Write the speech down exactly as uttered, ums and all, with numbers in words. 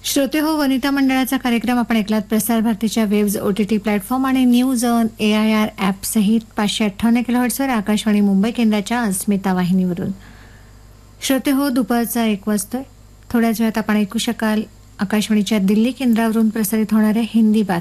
श्रोते हो, वनिता मंडळाचा कार्यक्रम आपण ऐकलात. प्रसार भारतीच्या वेव्ज ओटीटी प्लॅटफॉर्म आणि news on A I R app सहित पाचशे अठ्ठावन्न किलोहर्ट्सवर आकाशवाणी मुंबई केंद्राच्या अस्मिता वाहिनीवरून. श्रोते हो, दुपारचा एक वाजतोय. थोड्याच वेळात आपण ऐकू शकाल आकाशवाणीच्या दिल्ली केंद्रावरून प्रसारित होणाऱ्या हिंदी बातम्या.